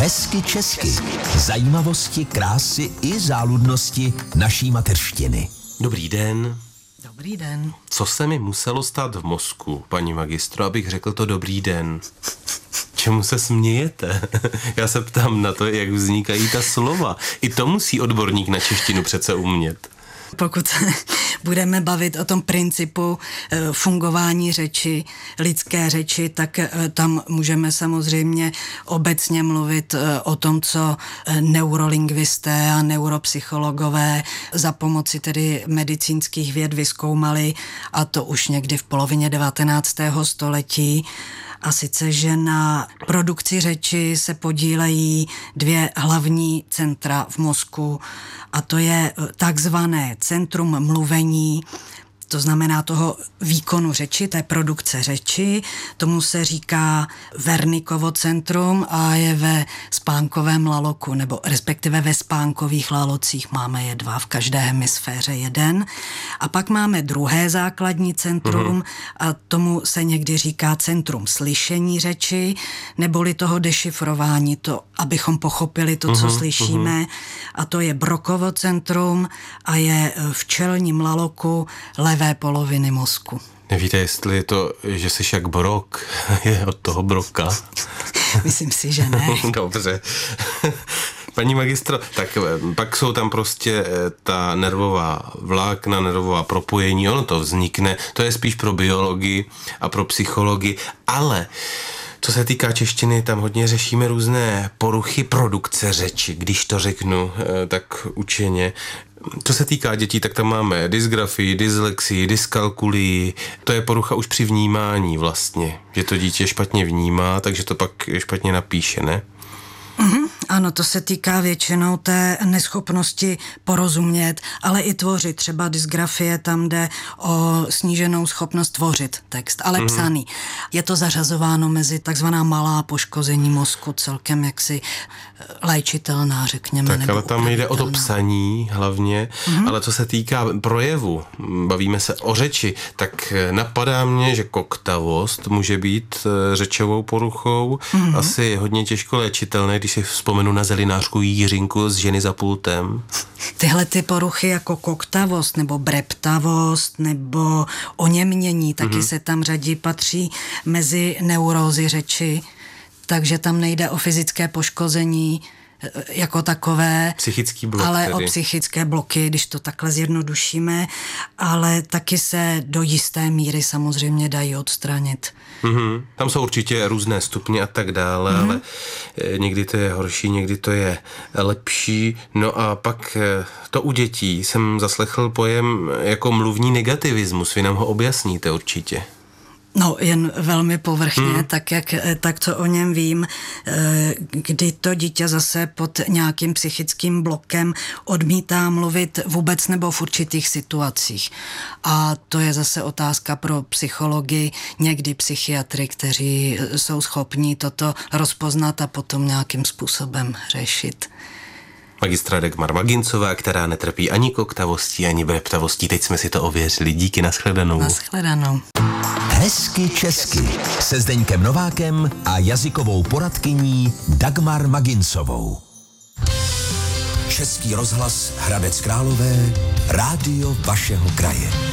Hezky česky. Zajímavosti, krásy i záludnosti naší mateřštiny. Dobrý den. Dobrý den. Co se mi muselo stát v mozku, paní magistro, abych řekl to dobrý den? Čemu se smějete? Já se ptám na to, jak vznikají ta slova. I to musí odborník na češtinu přece umět. Pokud budeme bavit o tom principu fungování řeči, lidské řeči, tak tam můžeme samozřejmě obecně mluvit o tom, co neurolingvisté a neuropsychologové za pomoci tedy medicínských věd vyzkoumali, a to už někdy v polovině 19. století. A sice, že na produkci řeči se podílejí dvě hlavní centra v mozku, a to je takzvané centrum mluvení, to znamená toho výkonu řeči, té produkce řeči, tomu se říká Wernickovo centrum a je ve spánkovém laloku, nebo respektive ve spánkových lalocích, máme je dva, v každé hemisféře jeden. A pak máme druhé základní centrum a tomu se někdy říká centrum slyšení řeči, neboli toho dešifrování, to, abychom pochopili to, co slyšíme, a to je Brockovo centrum a je v čelním laloku levé poloviny mozku. Nevíte, jestli je to, že jsi jak Brok, je od toho Broka? Myslím si, že ne. Dobře. Paní magistro, tak pak jsou tam prostě ta nervová vlákna, nervová propojení, ono to vznikne, to je spíš pro biologii a pro psychologii, ale co se týká češtiny, tam hodně řešíme různé poruchy produkce řeči, když to řeknu tak učeně. Co se týká dětí, tak tam máme dysgrafii, dyslexii, dyskalkulii. To je porucha už při vnímání vlastně, že to dítě špatně vnímá, takže to pak špatně napíše, ne? Ano, to se týká většinou té neschopnosti porozumět, ale i tvořit. Třeba dysgrafie, tam jde o sníženou schopnost tvořit text, ale psaný. Je to zařazováno mezi takzvaná malá poškození mozku, celkem jaksi léčitelná, řekněme. Tak, nebo ale tam jde o to psaní hlavně, ale co se týká projevu, bavíme se o řeči, tak napadá mě, že koktavost může být řečovou poruchou, asi hodně těžko léčitelné, když si vzpomenu na zelinářku Jiřinku z Ženy za pultem. Tyhle ty poruchy jako koktavost nebo breptavost nebo oněmění taky se tam řadí, patří mezi neurózy řeči, takže tam nejde o fyzické poškození jako takové, psychický blok, ale tedy. O psychické bloky, když to takhle zjednodušíme, ale taky se do jisté míry samozřejmě dají odstranit. Tam jsou určitě různé stupně a tak dále, ale někdy to je horší, někdy to je lepší. No a pak to u dětí jsem zaslechl pojem jako mluvní negativismus. Vy nám ho objasníte určitě. No, jen velmi povrchně, tak co o něm vím, kdy to dítě zase pod nějakým psychickým blokem odmítá mluvit vůbec nebo v určitých situacích. A to je zase otázka pro psychology, někdy psychiatry, kteří jsou schopní toto rozpoznat a potom nějakým způsobem řešit. Magistra Dagmar Magincová, která netrpí ani koktavostí, ani breptavostí. Teď jsme si to ověřili. Díky, nashledanou. Nashledanou. Hezky česky se Zdeňkem Novákem a jazykovou poradkyní Dagmar Magincovou. Český rozhlas Hradec Králové, rádio vašeho kraje.